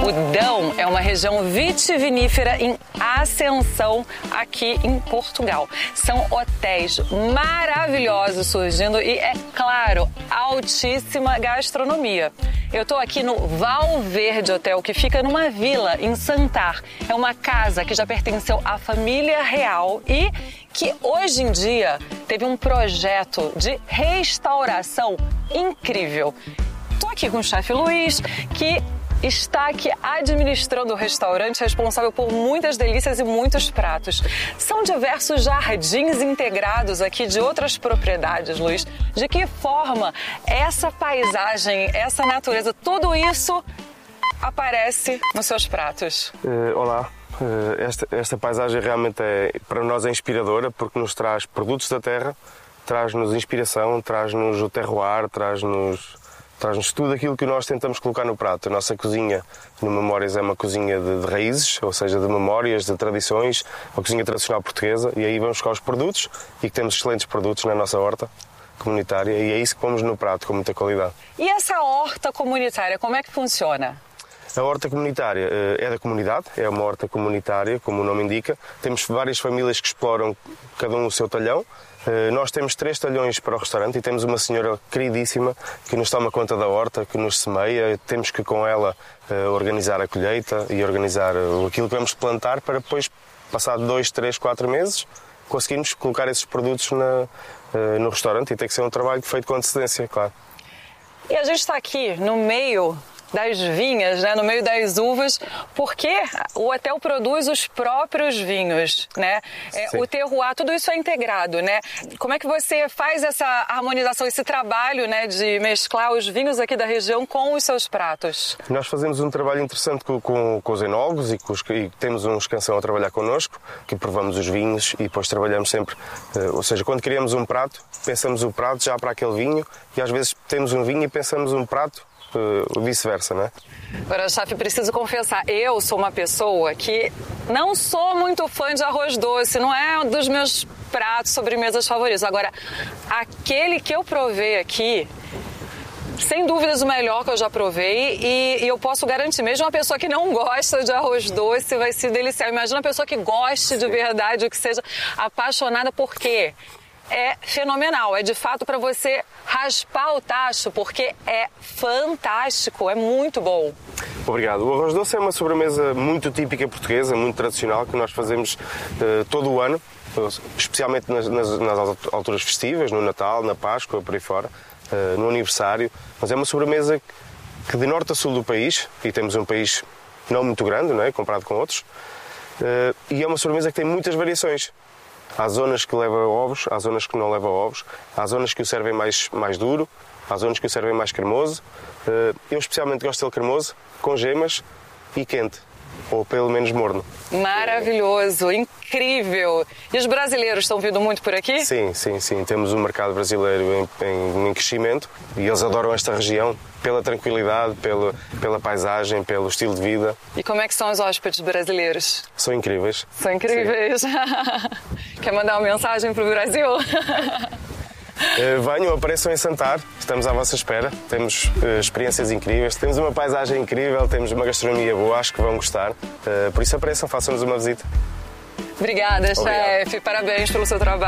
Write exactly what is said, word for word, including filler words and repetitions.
O Dão é uma região vitivinífera em ascensão aqui em Portugal. São hotéis maravilhosos surgindo e, é claro, altíssima gastronomia. Eu estou aqui no Valverde Hotel, que fica numa vila em Santar. É uma casa que já pertenceu à família real e que hoje em dia teve um projeto de restauração incrível. Estou aqui com o chefe Luiz, que está aqui administrando o restaurante, responsável por muitas delícias e muitos pratos. São diversos jardins integrados aqui de outras propriedades, Luiz. De que forma essa paisagem, essa natureza, tudo isso aparece nos seus pratos? Uh, olá, uh, esta, esta paisagem realmente é, para nós é inspiradora porque nos traz produtos da terra, traz-nos inspiração, traz-nos o terroir, traz-nos... Traz-nos tudo aquilo que nós tentamos colocar no prato. A nossa cozinha no Memórias é uma cozinha de, de raízes, ou seja, de memórias, de tradições, uma cozinha tradicional portuguesa, e aí vamos buscar os produtos e que temos excelentes produtos na nossa horta comunitária e é isso que pomos no prato com muita qualidade. E essa horta comunitária, como é que funciona? A horta comunitária é da comunidade, é uma horta comunitária, como o nome indica. Temos várias famílias que exploram cada um o seu talhão. Nós temos três talhões para o restaurante e temos uma senhora queridíssima que nos toma conta da horta, que nos semeia. Temos que com ela organizar a colheita e organizar aquilo que vamos plantar para depois, passado dois, três, quatro meses, conseguirmos colocar esses produtos na, no restaurante e tem que ser um trabalho feito com antecedência, claro. E a gente está aqui no meio das vinhas, né, no meio das uvas, porque o hotel produz os próprios vinhos, né? É, o terroir, tudo isso é integrado, né? Como é que você faz essa harmonização, esse trabalho, né, de mesclar os vinhos aqui da região com os seus pratos? Nós fazemos um trabalho interessante com, com, com os enólogos e, com os, e temos um escansão a trabalhar connosco, que provamos os vinhos e depois trabalhamos sempre, uh, ou seja, quando criamos um prato, pensamos o prato já para aquele vinho e às vezes temos um vinho e pensamos um prato Uh, vice-versa, né? Agora, chefe, preciso confessar, eu sou uma pessoa que não sou muito fã de arroz doce, não é um dos meus pratos, sobremesas favoritos. Agora, aquele que eu provei aqui, sem dúvidas o melhor que eu já provei e, e eu posso garantir, mesmo uma pessoa que não gosta de arroz doce vai se deliciar. Imagina uma pessoa que goste de verdade, que seja apaixonada, por quê? É fenomenal, é de fato para você raspar o tacho, porque é fantástico, é muito bom. Obrigado. O arroz doce é uma sobremesa muito típica portuguesa, muito tradicional, que nós fazemos uh, todo o ano, especialmente nas, nas, nas alturas festivas, no Natal, na Páscoa, por aí fora, uh, no aniversário. Mas é uma sobremesa que de norte a sul do país, e temos um país não muito grande, não é, comparado com outros, uh, e é uma sobremesa que tem muitas variações. Há zonas que levam ovos, há zonas que não levam ovos, há zonas que o servem mais, mais duro, há zonas que o servem mais cremoso. Eu especialmente gosto dele cremoso, com gemas e quente, ou pelo menos morno. Maravilhoso, incrível! E os brasileiros estão vindo muito por aqui? Sim, sim, sim. Temos um mercado brasileiro em, em, em crescimento e eles adoram esta região pela tranquilidade, pela, pela paisagem, pelo estilo de vida. E como é que são os hóspedes brasileiros? São incríveis. São incríveis. Quer mandar uma mensagem para o Brasil? Uh, venham, apareçam em Santar, estamos à vossa espera, temos uh, experiências incríveis, temos uma paisagem incrível, temos uma gastronomia boa, acho que vão gostar, uh, por isso apareçam, façam-nos uma visita. Obrigada, chefe, parabéns pelo seu trabalho.